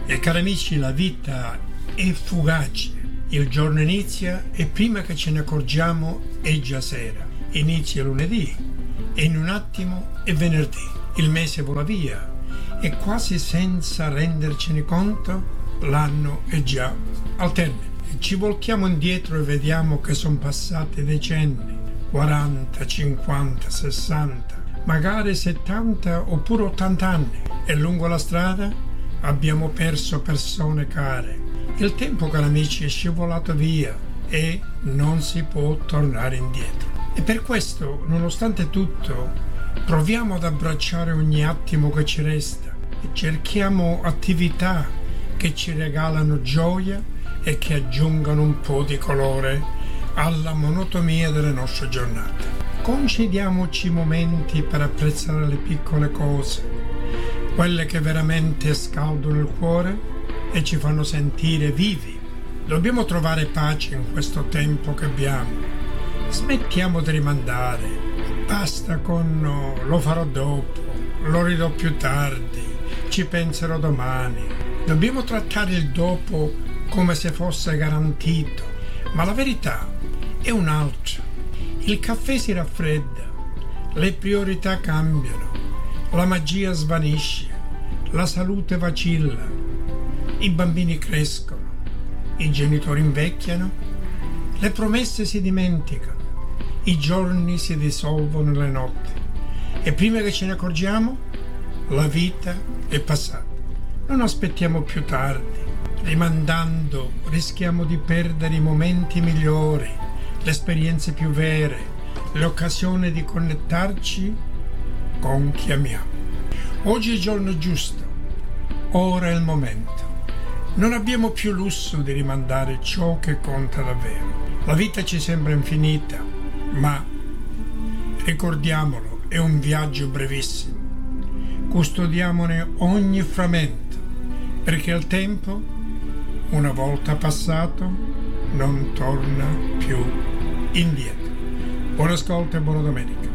E cari amici, la vita è fugace. Il giorno inizia e prima che ce ne accorgiamo è già sera. Inizia lunedì e in un attimo è venerdì. Il mese vola via e quasi senza rendercene conto l'anno è già al termine. Ci voltiamo indietro e vediamo che sono passati decenni, 40, 50, 60, magari 70 oppure 80 anni e lungo la strada abbiamo perso persone care. Il tempo, cari amici, è scivolato via e non si può tornare indietro. E per questo, nonostante tutto, proviamo ad abbracciare ogni attimo che ci resta e cerchiamo attività che ci regalano gioia e che aggiungano un po' di colore alla monotonia delle nostre giornate. Concediamoci momenti per apprezzare le piccole cose, quelle che veramente scaldano il cuore e ci fanno sentire vivi. Dobbiamo trovare pace in questo tempo che abbiamo. Smettiamo di rimandare. Basta con lo farò dopo, lo ridò più tardi, ci penserò domani. Dobbiamo trattare il dopo come se fosse garantito, ma la verità è un'altra. Il caffè si raffredda, le priorità cambiano, la magia svanisce, la salute vacilla, i bambini crescono, i genitori invecchiano, le promesse si dimenticano, i giorni si dissolvono nelle notti e prima che ce ne accorgiamo la vita è passata. Non aspettiamo più tardi. Rimandando rischiamo di perdere i momenti migliori, le esperienze più vere, le occasioni di connetterci con chi amiamo. Oggi è il giorno giusto, ora è il momento. Non abbiamo più lusso di rimandare ciò che conta davvero. La vita ci sembra infinita, ma ricordiamolo, è un viaggio brevissimo. Custodiamone ogni frammento, perché il tempo, una volta passato, non torna più indietro. Buon ascolto e buona domenica.